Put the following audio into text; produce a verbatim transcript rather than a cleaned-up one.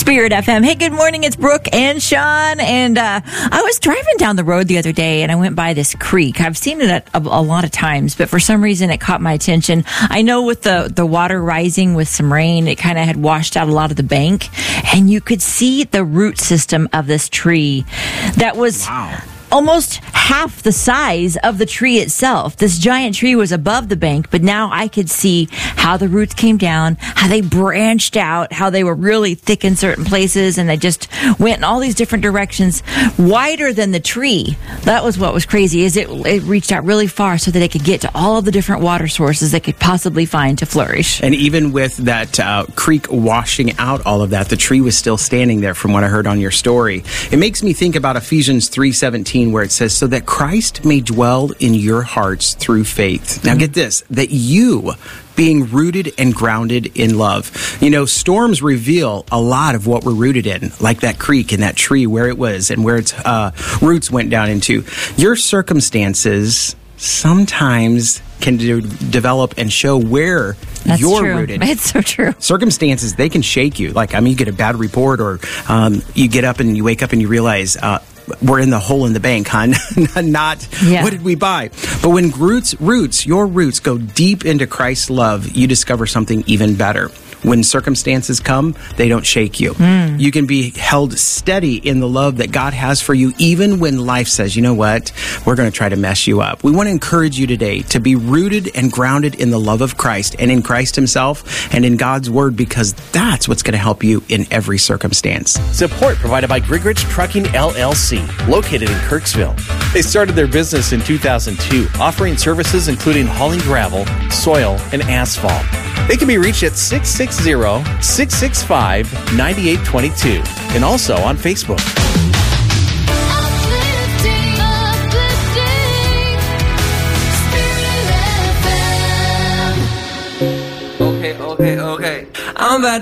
Spirit F M. Hey, good morning. It's Brooke and Sean. And uh, I was driving down the road the other day and I went by this creek. I've seen it a, a, a lot of times, but for some reason it caught my attention. I know with the, the water rising with some rain, it kind of had washed out a lot of the bank. And you could see the root system of this tree that was... Wow. almost half the size of the tree itself. This giant tree was above the bank, but now I could see how the roots came down, how they branched out, how they were really thick in certain places, and they just went in all these different directions, wider than the tree. That was what was crazy, is it, it reached out really far so that it could get to all of the different water sources they could possibly find to flourish. And even with that uh, creek washing out all of that, the tree was still standing there from what I heard on your story. It makes me think about Ephesians three seventeen, where it says, so that Christ may dwell in your hearts through faith. Now mm-hmm. get this, that you, being rooted and grounded in love. You know, storms reveal a lot of what we're rooted in, like that creek and that tree, where it was and where its uh, roots went down into. Your circumstances sometimes can do, develop and show where That's you're true. rooted. It's so true. Circumstances, they can shake you. Like, I mean, you get a bad report, or um, you get up and you wake up and you realize, uh, we're in the hole in the bank, hon. Not yeah. what did we buy? But when roots, roots, your roots go deep into Christ's love, you discover something even better. When circumstances come, they don't shake you. Mm. You can be held steady in the love that God has for you, even when life says, you know what, we're going to try to mess you up. We want to encourage you today to be rooted and grounded in the love of Christ and in Christ himself and in God's word, because that's what's going to help you in every circumstance. Support provided by Grigorich Trucking L L C, located in Kirksville. They started their business in two thousand two, offering services including hauling gravel, soil, and asphalt. They can be reached at six six zero, six six five, nine eight two two and also on Facebook. Uplifting, uplifting, Spirit F M. Okay, okay, okay. I'm about